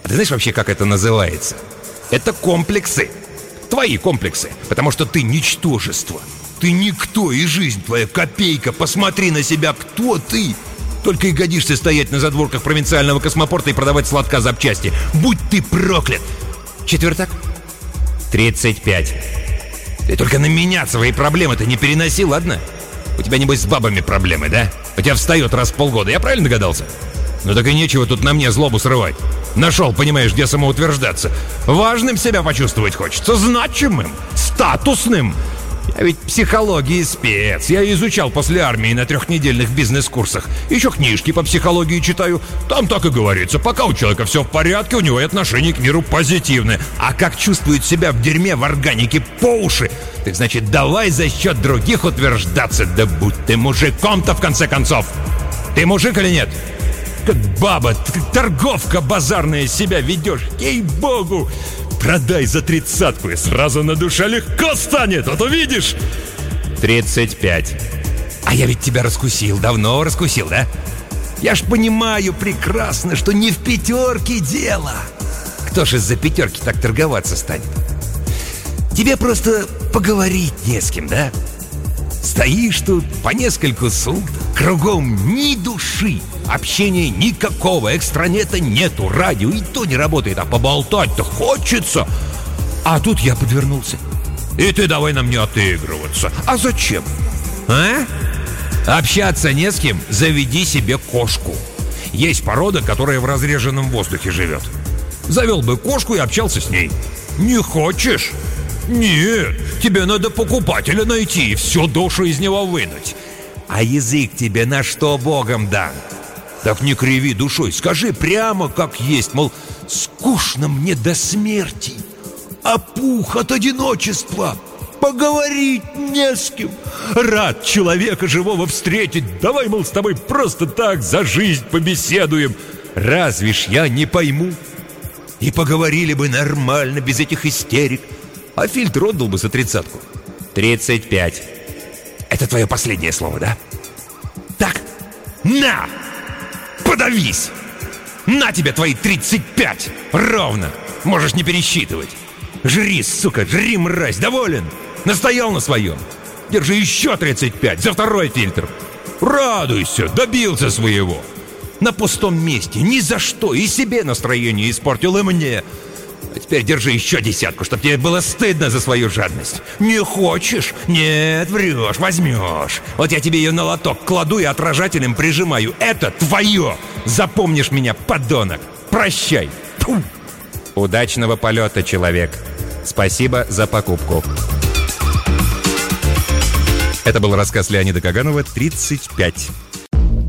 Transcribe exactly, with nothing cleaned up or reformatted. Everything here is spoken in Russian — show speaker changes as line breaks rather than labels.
А ты знаешь вообще, как это называется? Это комплексы. Твои комплексы. Потому что ты ничтожество. Ты никто, и жизнь твоя копейка. Посмотри на себя, кто ты. Только и годишься стоять на задворках провинциального космопорта и продавать сладка запчасти. Будь ты проклят. Четвертак? тридцать пять. Ты только на меня свои проблемы-то не переноси, ладно? У тебя, небось, с бабами проблемы, да? У тебя встает раз в полгода, я правильно догадался? Ну так и нечего тут на мне злобу срывать. Нашел, понимаешь, где самоутверждаться. Важным себя почувствовать хочется, значимым, статусным. Я ведь психологии спец. Я изучал после армии на трехнедельных бизнес-курсах. Еще книжки по психологии читаю. Там так и говорится. Пока у человека все в порядке, у него и отношение к миру позитивное. А как чувствует себя в дерьме, в органике по уши, так значит, давай за счет других утверждаться. Да будь ты мужиком-то, в конце концов. Ты мужик или нет? Как баба, как торговка базарная себя ведешь. Ей-богу! Продай за тридцатку, и сразу на душе легко станет, а то видишь. тридцать пять. А я ведь тебя раскусил, давно раскусил, да? Я ж понимаю прекрасно, что не в пятерке дело. Кто ж из-за пятерки так торговаться станет? Тебе просто поговорить не с кем, да? Стоишь тут по нескольку суток, кругом ни души, общения никакого, экстранета нету, радио и то не работает, а поболтать-то хочется. А тут я подвернулся. И ты давай на мне отыгрываться. А зачем? А? Общаться не с кем, заведи себе кошку. Есть порода, которая в разреженном воздухе живет. Завел бы кошку и общался с ней. Не хочешь? Нет, тебе надо покупателя найти и всю душу из него вынуть. А язык тебе на что Богом дан? Так не криви душой, скажи прямо как есть, мол, скучно мне до смерти, опух от одиночества, поговорить не с кем, рад человека живого встретить, давай, мол, с тобой просто так за жизнь побеседуем. Разве ж я не пойму? И поговорили бы нормально, без этих истерик. А фильтр отдал бы за тридцатку. тридцать пять. Это твое последнее слово, да? Так, на! Подавись! На тебе твои тридцать пять! Ровно! Можешь не пересчитывать. Жри, сука, жри, мразь, доволен? Настоял на своем. Держи еще тридцать пять за второй фильтр. Радуйся, добился своего. На пустом месте, ни за что. И себе настроение испортил, и мне. А теперь держи еще десятку, чтобы тебе было стыдно за свою жадность. Не хочешь? Нет, врешь, возьмешь. Вот я тебе ее на лоток кладу и отражателем прижимаю. Это твое! Запомнишь меня, подонок! Прощай! Фу. Удачного полета, человек! Спасибо за покупку. Это был рассказ Леонида Каганова «тридцать пять».